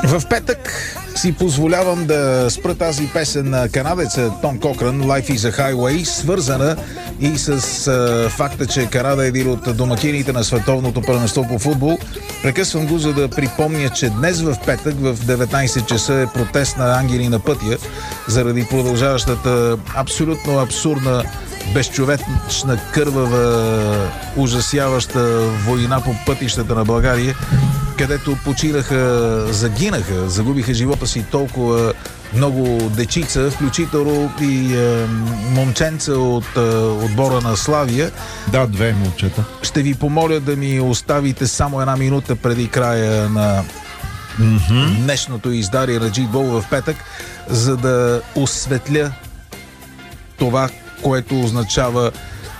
В петък си позволявам да спра тази песен на канадеца Том Кокран, Life is a Highway, свързана и с факта, че Канада е един от домакините на световното първенство по футбол. Прекъсвам го, за да припомня, че днес в петък в 19 часа е протест на ангели на пътя заради продължаващата абсолютно абсурдна, безчовечна, кървава, ужасяваща война по пътищата на България, където починаха, загубиха живота си толкова много дечица, включително и момченца от отбора на Славия. Да, 2 момчета. Ще ви помоля да ми оставите само една минута преди края на днешното издание на Джитбол в петък, за да осветля това, което означава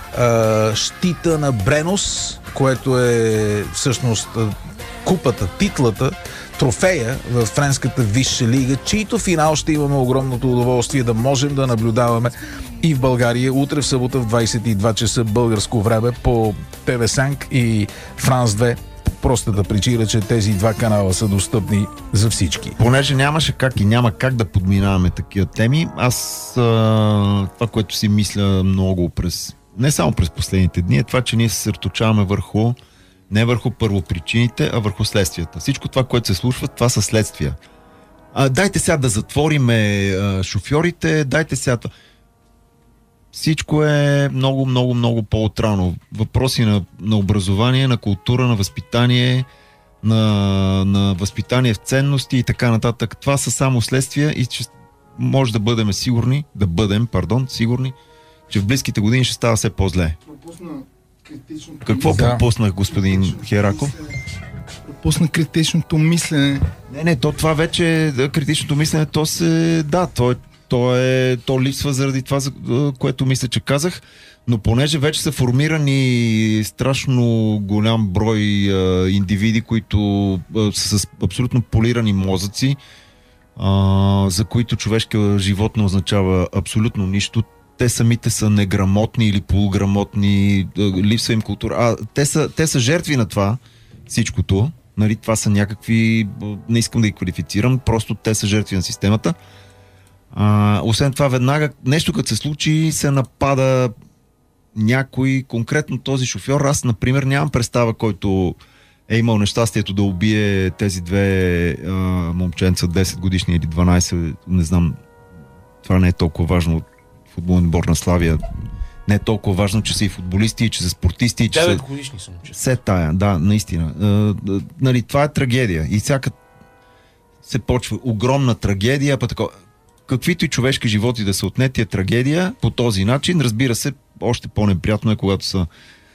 щита на Бренос, което е всъщност купата, титлата, трофея в френската висша лига, чийто финал ще имаме огромното удоволствие да можем да наблюдаваме и в България утре в събота в 22 часа българско време по ТВ5 и Франс 2. Простата причина, че тези два канала са достъпни за всички. Понеже нямаше как и няма как да подминаваме такива теми, аз това, което си мисля много не само през последните дни, е това, че ние се съсредоточаваме не върху първопричините, а върху следствията. Всичко това, което се случва, това са следствия. Дайте сега да затвориме шофьорите, дайте сега... Всичко е много, много, много по-отрано. Въпроси на образование, на култура, на възпитание, на възпитание в ценности и така нататък. Това са само следствия и че може да бъдем сигурни, че в близките години ще става все по-зле. Какво пропуснах, господин Хераков? Пропусна критичното мислене. Не, това вече критичното мислене, то липсва заради това, което мисля, че казах, но понеже вече са формирани страшно голям брой индивиди, които са с абсолютно полирани мозъци, за които човешкият живот не означава абсолютно нищо. Те самите са неграмотни или полуграмотни, липсва им култура. Те са жертви на това всичкото. Нали, това са някакви... Не искам да ги квалифицирам, просто те са жертви на системата. Освен това, веднага нещо като се случи, се напада някой, конкретно този шофьор. Аз, например, нямам представа, който е имал нещастието да убие тези две момченца, 10 годишни или 12, не знам, това не е толкова важно от футболен отбор на Славия. Не е толкова важно, че са и футболисти, че са спортисти. 9 годишни са момчета. Все тая, да, наистина. Нали, това е трагедия. И всяка се почва огромна трагедия, каквито и човешки животи да са отнети е трагедия по този начин. Разбира се, още по-неприятно е, когато са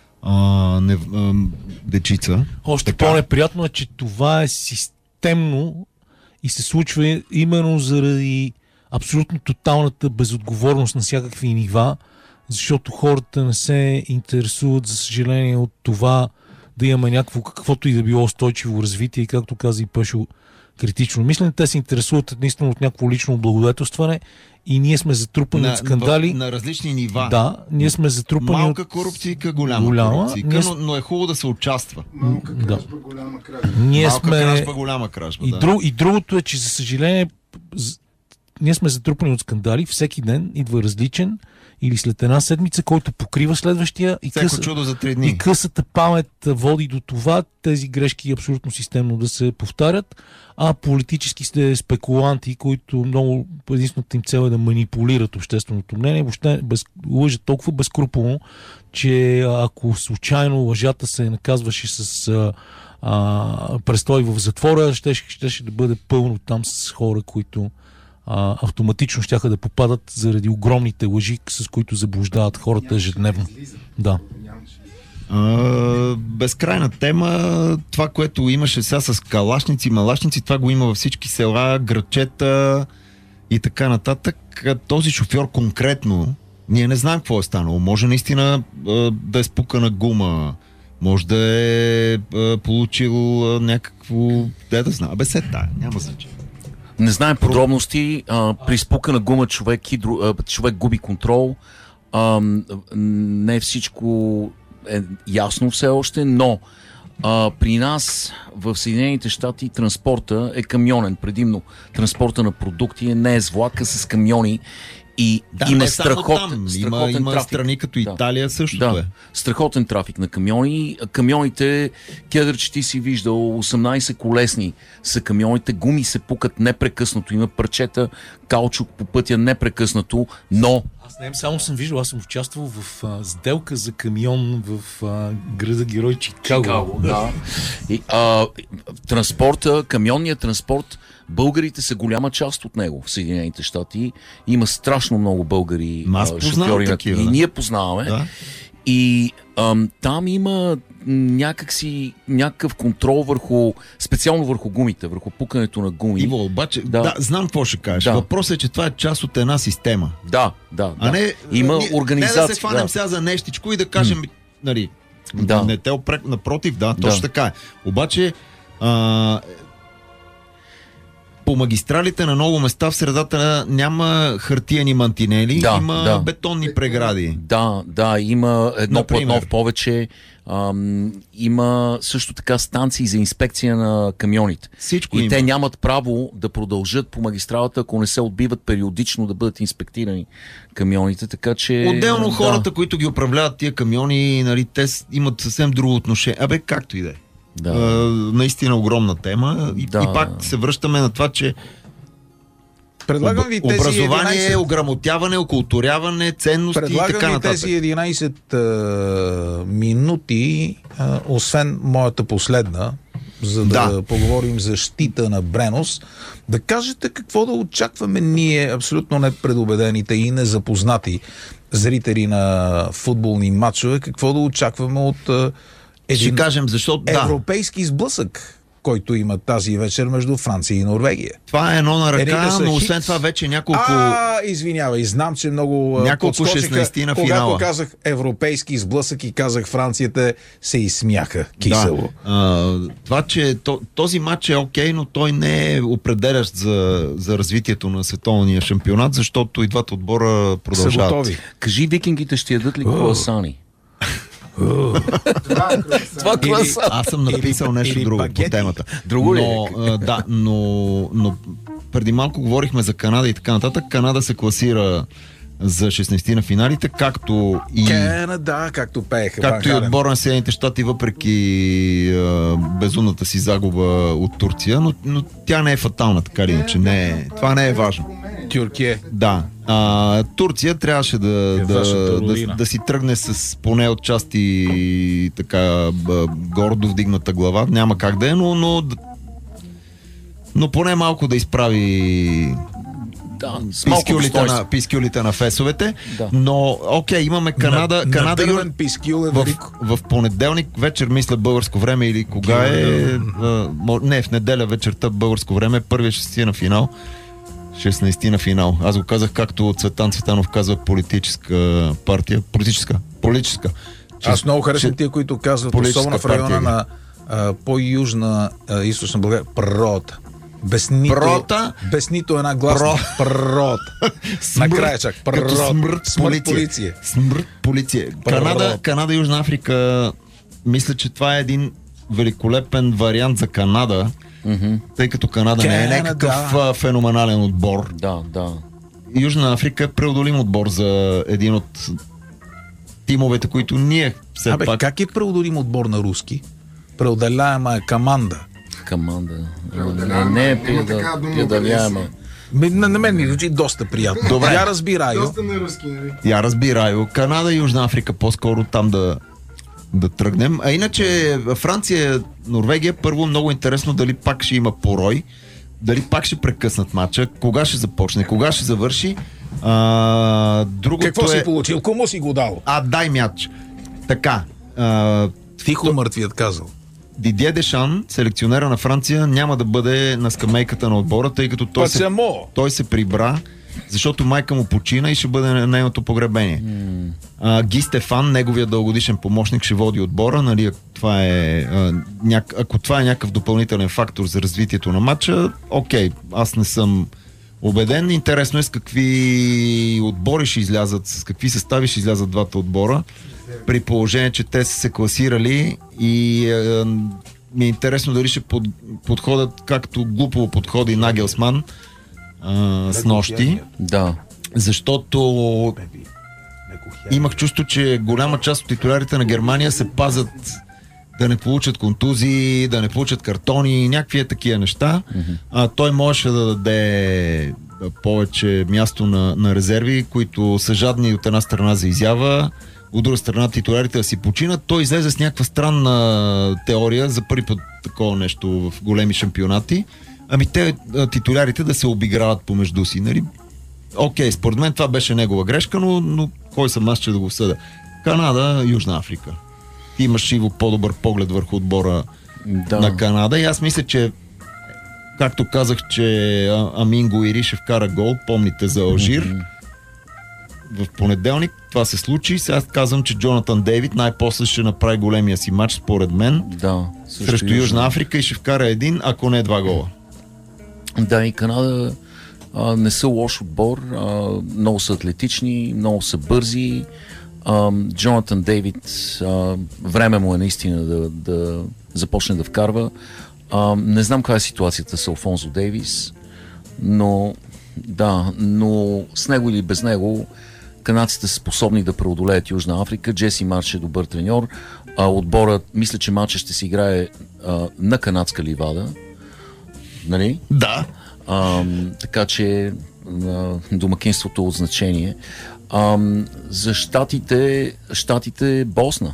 дечица. Още по-неприятно е, че това е системно и се случва именно заради абсолютно тоталната безотговорност на всякакви нива, защото хората не се интересуват, за съжаление, от това да имаме някакво, каквото и да било устойчиво развитие и, както каза и Пешо, критично мислене. Те се интересуват единствено от някакво лично облагодетелстване и ние сме затрупани от скандали. На различни нива. Да, ние сме затрупани малка корупция, голяма корупция. Но е хубаво да се участва. Малка кражба, голяма кражба. Кражба, голяма кражба. И другото е, че за съжаление ние сме затрупани от скандали. Всеки ден идва различен или след една седмица, който покрива следващия и чудо за 3 дни. И късата памет води до това тези грешки абсолютно системно да се повтарят, а политически сте спекуланти, които много единствената им цел е да манипулират общественото мнение, въобще лъжат толкова безкруполно, че ако случайно лъжата се наказваше с престой в затвора, ще да бъде пълно там с хора, които автоматично щяха да попадат заради огромните лъжи, с които заблуждават хората ежедневно. Да. Безкрайна тема. Това, което имаше сега с калашници, малашници, това го има във всички села, градчета и така нататък. Този шофьор конкретно, ние не знаем какво е станало. Може наистина да е спукана гума, може да е получил някакво... да знам. няма значение. Не знаем подробности. При спукана гума човек губи контрол. Не всичко е ясно все още, но При нас в Съединените щати транспорта е камионен, предимно транспорта на продукти не е с влака, с камиони и има страхотен има трафик. страни като Италия също е. Страхотен трафик на камиони. Камионите, Кедър, че ти си виждал, 18 колесни са камионите, гуми се пукат непрекъснато, има парчета каучук по пътя непрекъснато, но Аз не само съм виждал, аз съм участвал в сделка за камион в града герой Чикаго. Да. И, транспорта, камионният транспорт, българите са голяма част от него в Съединените щати. Има страшно много българи шофьори. Такива, и ние познаваме. Да. И там има някакъв контрол специално върху гумите, върху пукането на гуми. Иво, обаче, знам какво ще кажеш. Да. Въпросът е, че това е част от една система. Да. А не, има организация. Не да се фанем сега за нещичко и да кажем, нали, не те опрек, напротив, точно така е. Обаче, по магистралите на много места в средата няма хартиени мантинели, има бетонни прегради. Да, има едно платно в повече. Има също така станции за инспекция на камионите. Всичко те нямат право да продължат по магистралата, ако не се отбиват периодично да бъдат инспектирани камионите, така че... Отделно хората, които ги управляват тия камиони, нали, те имат съвсем друго отношение. Както и да е. Наистина огромна тема. И пак се връщаме на това, че предлагам ви тези образование, ограмотяване, окултуряване, ценности и така нататък. Тези 11 минути, освен моята последна, за да поговорим за щита на Бренос, да кажете какво да очакваме ние, абсолютно непредубедените и незапознати зрители на футболни матчове, какво да очакваме от един европейски сблъсък, който има тази вечер между Франция и Норвегия. Това е едно на ръка, но освен това вече няколко... Извинявай, знам, че много подскочиха. Когато казах европейски сблъсък и казах Францията, се изсмяха кисело. Това, че този матч е окей, но той не е определящ за развитието на световния шампионат, защото и двата отбора продължават. Кажи, викингите ще ядат ли круасани? Аз съм написал нещо друго по темата. Друго ли? Но преди малко говорихме за Канада и така нататък. Канада се класира за 16 на финалите, както и Канада, както пееха. Както и отбора на Съединените щати, въпреки безумната си загуба от Турция, но тя не е фатална, така или иначе. Това не е важно. Тюркия. Да. Турция трябваше да си тръгне с поне от части така гордо вдигната глава. Няма как да е, но поне малко да изправи пискюлите на фесовете. Но окей, имаме Канада. В понеделник вечер, мисля, българско време или кога не, в неделя вечерта българско време, първия 16 на финал. 16 на финал. Аз го казах както Цветан Цветанов казва политическа партия. Политическа. Аз много харесвам тия, които казват, особено в района на по-южна източна България, пророта. Без нито една гласна. Пророт. Накрая чак. Смърт полиция. Смърт полиция. Канада и Южна Африка, мисля, че това е един великолепен вариант за Канада, тъй като Канада не е някакъв феноменален отбор. Да. Южна Африка е преодолим отбор за един от тимовете, които ние все пак... Как е преодолим отбор на руски? Преодоляема е команда. Не е преодоляема. На мен ми звучи доста приятно. Добре. Я разбираю. Доста на руски, нали? Я разбираю. Канада и Южна Африка по-скоро там да тръгнем. А иначе Франция, Норвегия, първо много интересно дали пак ще има порой, дали пак ще прекъснат матча, кога ще започне, кога ще завърши. Какво си получил? Кому си го дал? Дай мяч. Така. Тихо мъртвият казал. Дидие Дешан, селекционера на Франция, няма да бъде на скамейката на отбора, тъй като той се прибра, защото майка му почина и ще бъде на нейното погребение. Ги Стефан, неговия дългогодишен помощник, ще води отбора. Нали, ако това е някакъв допълнителен фактор за развитието на матча, окей, аз не съм убеден. Интересно е с какви отбори ще излязат, с какви състави ще излязат двата отбора. при положение, че те са се класирали и ми е интересно дали ще подходят както глупо подходи Нагелсман с нощи, Да. защото имах чувство, че голяма част от титулярите на Германия се пазят да не получат контузии, да не получат картони, някакви такива неща. Той можеше да даде повече място на резерви, които са жадни от една страна за изява, от друга страна титулярите да си починат. Той излезе с някаква странна теория за първи път такова нещо в големи шампионати. Те титулярите да се обиграват помежду си. Нали? Окей, според мен това беше негова грешка, но кой съм аз, че да го съда? Канада, Южна Африка. Имаш Иво по-добър поглед върху отбора на Канада и аз мисля, че както казах, че Амин Гуири ще вкара гол, помните за Алжир в понеделник, това се случи. Сега казвам, че Джонатан Дейвид най-после ще направи големия си матч, според мен, срещу Южна Африка и ще вкара един, ако не 2 гола. Да, и Канада не са лош отбор, много са атлетични, много са бързи. Джонатан Дейвид, време му е наистина да започне да вкарва. Не знам каква е ситуацията с Алфонсо Дейвис, но с него или без него канадците са способни да преодолеят Южна Африка. Джеси Марш е добър треньор. Отборът, мисля, че матчът ще се играе на канадска ливада. Нали? Да. Така че домакинството е от значение. За щатите Босна.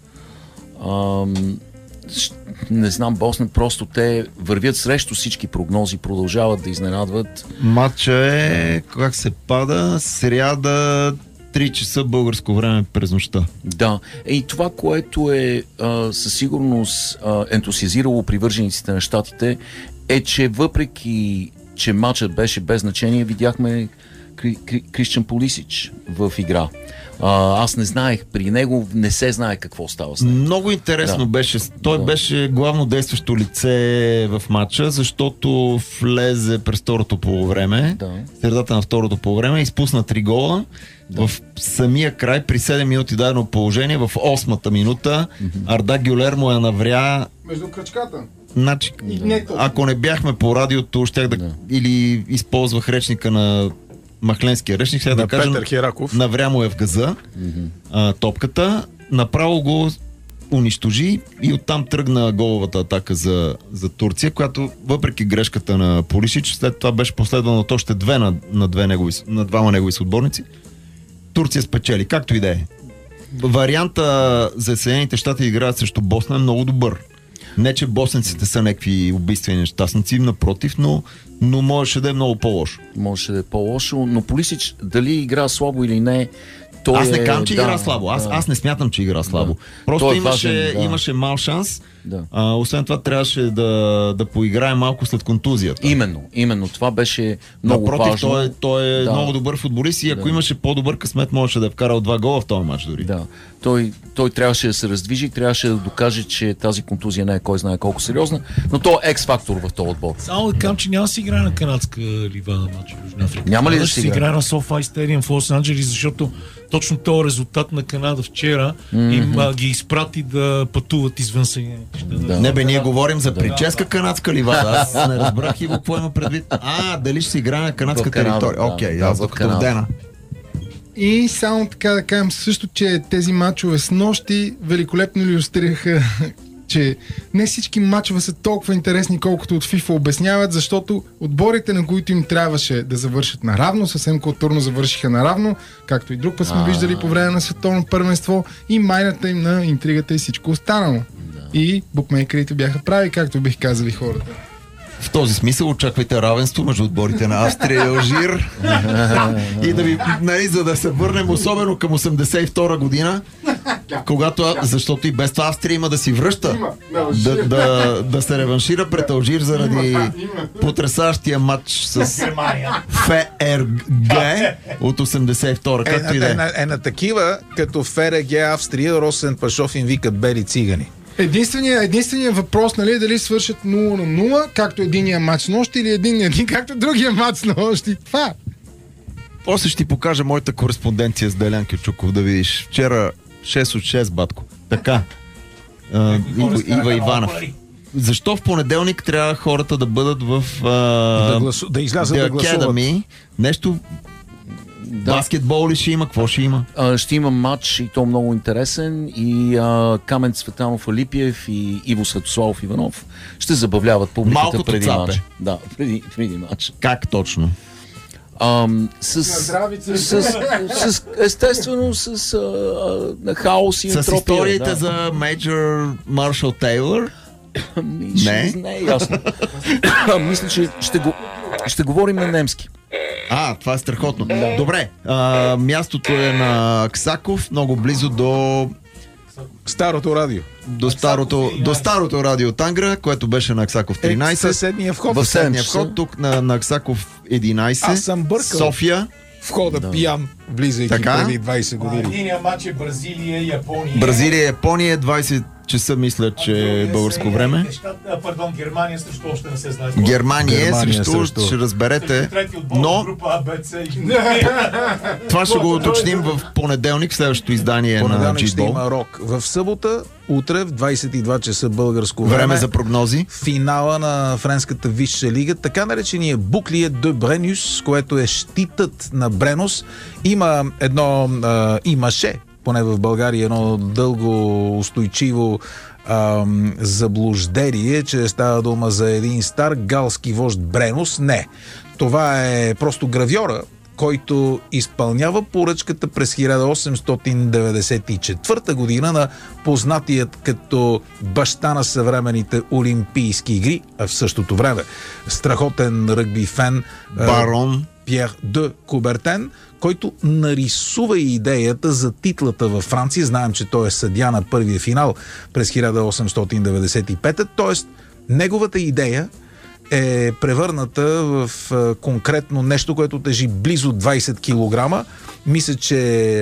Не знам, Босна, просто те вървят срещу всички прогнози, продължават да изненадват. Матча е, как се пада, сряда 3 часа българско време през нощта. Да. И това, което е със сигурност ентусиазирало привържениците на щатите, е, че въпреки, че матчът беше без значение, видяхме Кристиан Пулисич в игра. Аз не знаех, при него не се знае какво става с него. Много интересно беше. Той беше главно действащо лице в матча, защото влезе през второто полувреме, средата на второто полувреме, изпусна 3 гола. В самия край, при 7 минути дадено положение, в 8-та минута, Арда Гюлер му я навря между кръчката. Значи, ако не бяхме по радиото, щях или използвах речника на Махленския речник, сега да кажем, навря му е в газа топката, направо го унищожи и оттам тръгна головата атака за Турция, която въпреки грешката на Пулишич, след това беше последвано от още 2 на двама негови съотборници. Турция спечели, както и да е. Варианта за Съединените щати играят срещу Босна е много добър. Не, че босненците са някакви убийствени нещастници, напротив, но можеше да е много по-лошо. Можеше да е по-лошо, но Пулисич дали игра слабо или не, аз не казвам, че игра слабо. Аз не смятам, че игра слабо. Просто имаше мал шанс. Освен това трябваше да поиграе малко след контузията. Именно. Това беше много важно. Той е много добър футболист и ако имаше по-добър късмет, можеше да е вкарал 2 гола в този матч дори. Да. Той трябваше да се раздвижи, трябваше да докаже, че тази контузия не е кой знае колко сериозна, но той е екс-фактор в този отбор. Само да кажам, че няма да се играе на канадска ливада матч в Южна Африка. Няма ли да се играе на SoFi Stadium в Лос Анджелис, защото точно този резултат на Канада вчера им ги изпрати да пътуват извън Съединените щати. Не бе, ние говорим за прическа канадска ливада. Аз не разбрах и какво има предвид. Дали ще се играе на канадска територия. Окей, аз докато вдена. И само така да кажем също, че тези мачове с нощи великолепно илюстрираха, че не всички мачове са толкова интересни, колкото от FIFA обясняват, защото отборите, на които им трябваше да завършат наравно, съвсем културно завършиха наравно, както и друг път сме виждали по време на световно първенство, и майната им на интригата и всичко останало. И букмейкерите бяха прави, както бих казали хората. В този смисъл очаквайте равенство между отборите на Австрия и Алжир. И да ви, за да се върнем особено към 82 година, когато, защото и без това Австрия има да си връща, да се реваншира пред Алжир заради потресащия матч с ФРГ от 82-а, както и да е. На такива, като ФРГ Австрия, Росен Пашов им викат бели цигани. Единственият въпрос, нали, е дали свършат 0-0, както единия матч нощи, или един, както другия матч нощи. Това. После ще ти покажа моята кореспонденция с Делян Кючуков, да видиш. Вчера 6 от 6, батко. Така. Ива Иванов. Защо в понеделник трябва хората да бъдат в да излязат да гласуват? Нещо. Баскетбол ли ще има? Какво ще има? Ще има матч и то много интересен и Камен Цветанов Алипиев и Иво Светославов Иванов ще забавляват публиката Малкото преди цапе. матч. Да, преди матч. Как точно? Естествено с хаос и с ентропия. историите за Мейджор Маршал Тейлор? Не е ясно. Мисля, че ще говорим на немски. Това е страхотно. Добре, мястото е на Аксаков, много близо до Старото радио. до старото радио Тангра, което беше на Аксаков 13. Съседния вход. В съседния вход, тук на Аксаков 11. Аз съм бъркал. София. Входа пиян, влизайки преди 20 години. Единият матч е Бразилия-Япония. Бразилия-Япония, 20 часа мисля, че е българско време. Германия срещу още не се знае. Германия срещу, ще разберете. Но това ще го уточним в понеделник, следващото издание на Понеделник ще G-Ball. има рок. В събота, утре в 22 часа българско време. За прогнози. Финала на френската висша лига, така наречения Буклие де Бренюс, което е щитът на Бренос. Има имаше, поне в България, едно дълго устойчиво заблуждение, че става дума за един стар галски вожд Бренос. Не. Това е просто гравьора, който изпълнява поръчката през 1894 година на познатият като баща на съвременните Олимпийски игри, а в същото време страхотен ръгби фен Барон Пьер де Кубертен, който нарисува идеята за титлата във Франция. Знаем, че той е съдия на първия финал през 1895, т.е. неговата идея е превърната в конкретно нещо, което тежи близо 20 кг. Мисля, че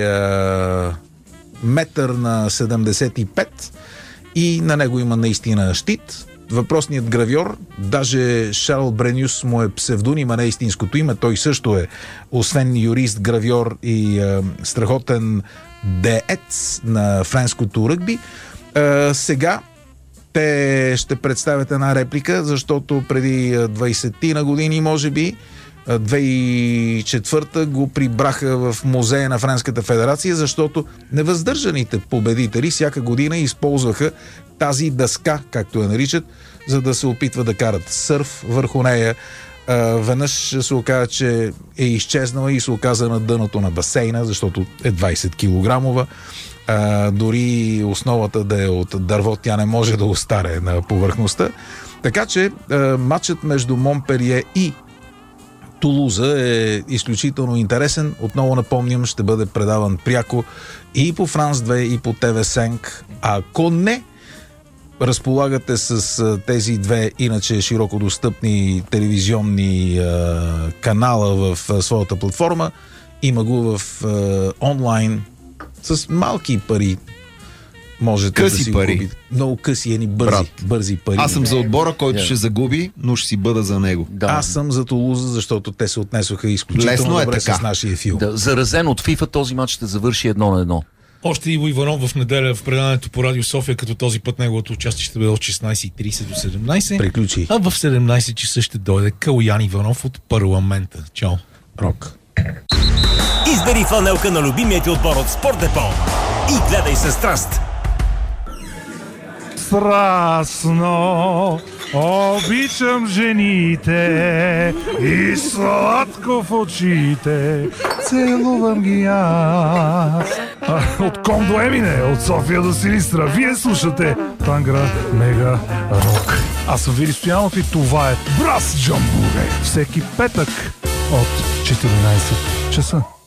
метър на 75 и на него има наистина щит. Въпросният гравьор, даже Шарл Бренюс му е псевдоним, а не истинското име. Той също е, освен юрист, гравьор и страхотен деец на френското ръгби. Сега те ще представят една реплика, защото преди 20-ти години, може би, 2004 го прибраха в музея на Френската федерация, защото невъздържаните победители всяка година използваха тази дъска, както я наричат, за да се опитват да карат сърф върху нея. Веднъж се оказа, че е изчезнала и се оказа на дъното на басейна, защото е 20 килограмова. Дори основата да е от дърво, тя не може да остане на повърхността. Така че матчът между Монпелие и Тулуза е изключително интересен. Отново напомням, ще бъде предаван пряко и по Франс 2, и по ТВ5. Ако не разполагате с тези две иначе широко достъпни телевизионни канала в своята платформа, има го в онлайн с малки пари. Можете къси да си пари. купите. Много къси, едни бързи пари. Аз съм за отбора, който ще загуби, но ще си бъда за него. Да. Аз съм за Тулуза, защото те се отнесоха изключително Лесно е добре така. с нашия филм. Да, заразен от FIFA, този матч ще завърши 1-1. Още Иво Иванов в неделя в предаването по Радио София, като този път неговото участие ще бъде от 16:30 до 17. Приключи. А в 17 часа ще дойде Калуян Иванов от парламента. Чао. Рок. Избери фланелка на любимия ти отбор от Спорт Депо и гледай със страст. Страстно обичам жените и сладко в очите целувам ги аз. От Ком до Емине, от София до Силистра, вие слушате Тангра Мега Рок. Аз съм Вили Стоянов и това е Брас Джамбуре. Всеки петък от 14 часа.